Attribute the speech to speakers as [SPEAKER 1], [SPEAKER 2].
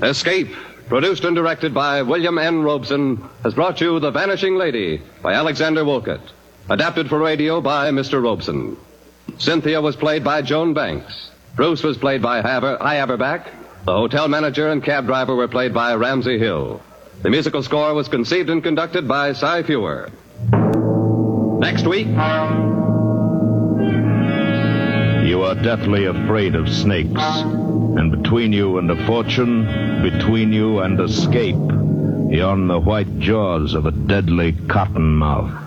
[SPEAKER 1] Escape, produced and directed by William N. Robeson, has brought you The Vanishing Lady by Alexander Wolcott. Adapted for radio by Mr. Robeson. Cynthia was played by Joan Banks. Bruce was played by Hy Averback. The hotel manager and cab driver were played by Ramsey Hill. The musical score was conceived and conducted by Cy Feuer. Next week...
[SPEAKER 2] You are deathly afraid of snakes. And between you and a fortune, between you and escape, beyond the white jaws of a deadly cottonmouth.